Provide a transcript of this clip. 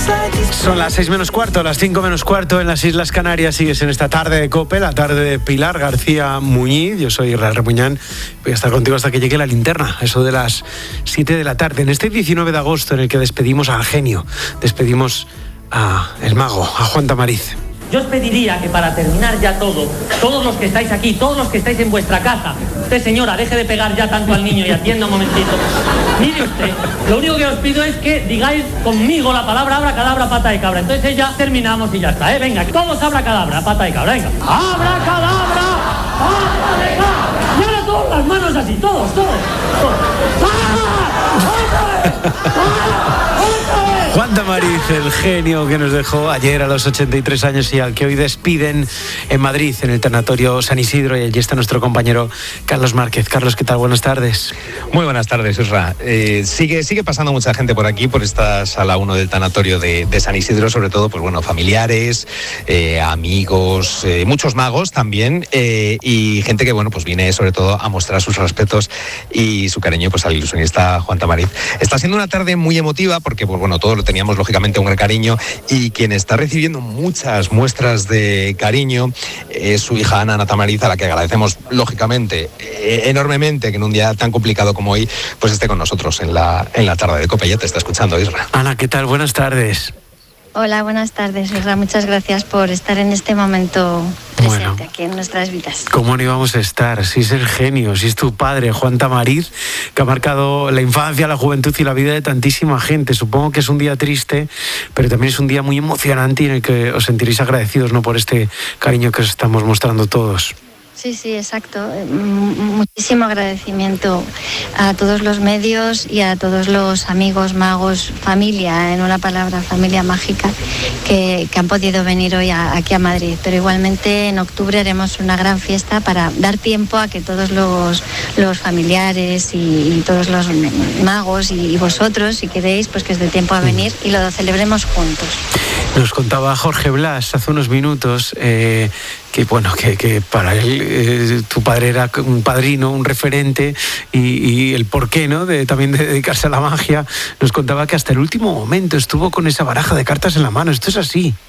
Son las 6 menos cuarto, las 5 menos cuarto en las Islas Canarias. Sigues en esta tarde de COPE, la tarde de Pilar García Muñiz. Yo soy Israel Repuñán. Voy a estar contigo hasta que llegue la linterna, eso de las 7 de la tarde. En este 19 de agosto en el que despedimos al genio, despedimos a el mago, a Juan Tamariz. Yo os pediría que para terminar ya todo, todos los que estáis aquí, todos los que estáis en vuestra casa, usted señora, deje de pegar ya tanto al niño y atienda un momentito. Mire usted, lo único que os pido es que digáis conmigo la palabra abracadabra, pata de cabra. Entonces ya terminamos y ya está, Venga, todos abracadabra, pata de cabra, venga. Abracadabra, pata de cabra. Y ahora todas las manos así, todos. Juan Tamariz, el genio que nos dejó ayer a los 83 años y al que hoy despiden en Madrid, en el tanatorio San Isidro, y allí está nuestro compañero Carlos Márquez. Carlos, ¿qué tal? Buenas tardes. Muy buenas tardes, Isra. Sigue pasando mucha gente por aquí, por esta sala 1 del tanatorio de San Isidro, sobre todo, pues bueno, familiares, amigos, muchos magos también, y gente que, bueno, pues viene sobre todo a mostrar sus respetos y su cariño pues al ilusionista Juan Tamariz. Está siendo una tarde muy emotiva porque, pues bueno, todos lo teníamos lógicamente un gran cariño, y quien está recibiendo muchas muestras de cariño es su hija Ana Tamariz, a la que agradecemos lógicamente enormemente que en un día tan complicado como hoy pues esté con nosotros en la tarde de COPE. Ya te está escuchando, Isra. Ana, ¿qué tal? Buenas tardes. Hola, buenas tardes, Isra. Muchas gracias por estar en este momento presente aquí en nuestras vidas. ¿Cómo no íbamos a estar? Si es el genio, si es tu padre, Juan Tamariz, que ha marcado la infancia, la juventud y la vida de tantísima gente. Supongo que es un día triste, pero también es un día muy emocionante y en el que os sentiréis agradecidos, ¿no?, por este cariño que os estamos mostrando todos. Sí, exacto. Muchísimo agradecimiento a todos los medios y a todos los amigos, magos, familia, en una palabra, familia mágica, que han podido venir hoy aquí a Madrid. Pero igualmente en octubre haremos una gran fiesta para dar tiempo a que todos los familiares y todos los magos y vosotros, si queréis, pues que os dé tiempo a venir y lo celebremos juntos. Nos contaba Jorge Blas hace unos minutos que para él tu padre era un padrino, un referente, y el porqué, ¿no?, también de dedicarse a la magia. Nos contaba que hasta el último momento estuvo con esa baraja de cartas en la mano. ¿Esto es así?